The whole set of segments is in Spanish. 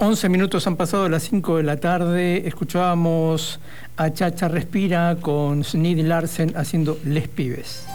11 minutos han pasado de las 5 de la tarde. Escuchábamos a Chacha Respira con Sneedy Larsen haciendo Les Pibes.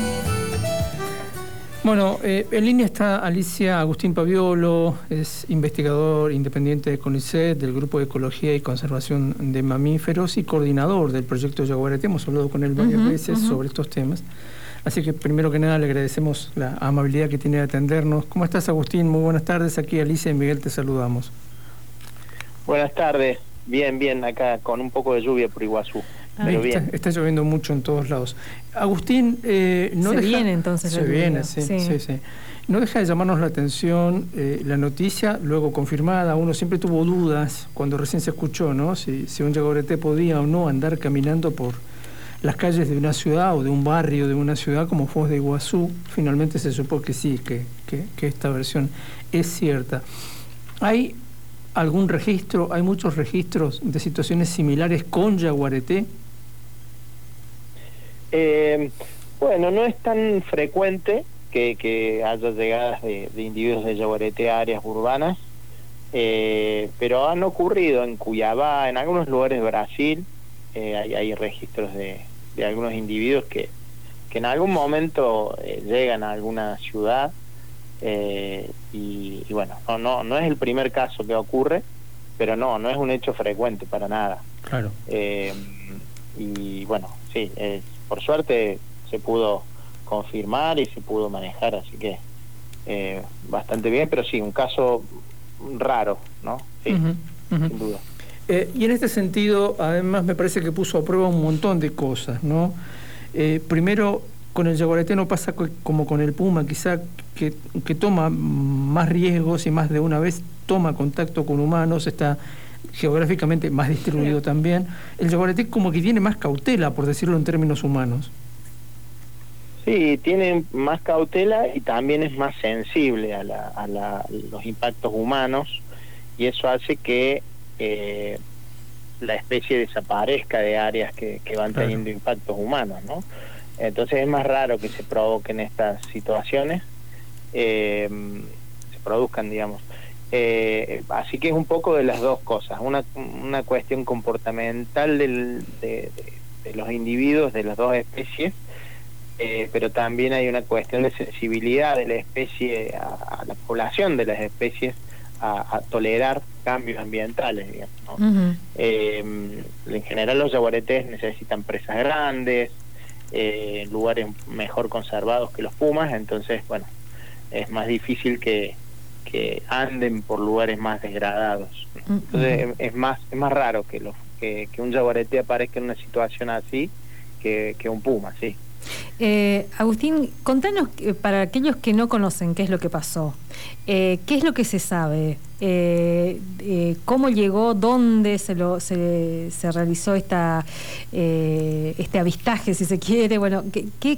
Bueno, en línea está Alicia Agustín Paviolo, es investigador independiente de CONICET, del Grupo de Ecología y Conservación de Mamíferos y coordinador del proyecto Yaguareté. Hemos hablado con él varias veces sobre estos temas. Así que primero que nada le agradecemos la amabilidad que tiene de atendernos. ¿Cómo estás, Agustín? Muy buenas tardes. Aquí Alicia y Miguel te saludamos. Buenas tardes. Bien, acá con un poco de lluvia por Iguazú. Pero bien. Está lloviendo mucho en todos lados. Agustín, no se deja... viene entonces Se viene, sí. No deja de llamarnos la atención la noticia, luego confirmada. Uno siempre tuvo dudas cuando recién se escuchó, ¿no? Si un yaguareté podía o no andar caminando por las calles de una ciudad o de un barrio de una ciudad como Foz de Iguazú. Finalmente se supo que sí, que esta versión es cierta. ¿Hay algún registro, hay muchos registros de situaciones similares con yaguareté? Bueno, no es tan frecuente que haya llegadas de individuos de yaguareté a áreas urbanas, pero han ocurrido en Cuiabá, en algunos lugares de Brasil. Hay registros de algunos individuos que en algún momento llegan a alguna ciudad, y bueno, no es el primer caso que ocurre, pero no es un hecho frecuente para nada. Claro. Y bueno, sí, por suerte se pudo confirmar y se pudo manejar, así que bastante bien, pero sí, un caso raro, ¿no? Sí, sin duda. Y en este sentido, además, me parece que puso a prueba un montón de cosas, ¿no? Primero, con el yaguareté no pasa como con el puma, quizá que toma más riesgos y más de una vez toma contacto con humanos, está geográficamente más distribuido también. El yaguareté como que tiene más cautela, por decirlo en términos humanos. Sí, tiene más cautela y también es más sensible a los impactos humanos, y eso hace que la especie desaparezca de áreas que van teniendo impactos humanos, ¿no? Entonces es más raro que se provoquen estas situaciones, se produzcan, digamos. Así que es un poco de las dos cosas, una cuestión comportamental de los individuos de las dos especies, pero también hay una cuestión de sensibilidad de la especie a la población de las especies a tolerar cambios ambientales, digamos, ¿no? En general los yaguaretés necesitan presas grandes, lugares mejor conservados que los pumas, entonces bueno, es más difícil que anden por lugares más degradados, ¿no? Entonces es más raro que un yaguareté aparezca en una situación así que un puma, sí. Agustín, contanos, para aquellos que no conocen qué es lo que pasó, qué es lo que se sabe, cómo llegó, dónde se realizó este avistaje, si se quiere. Bueno, ¿qué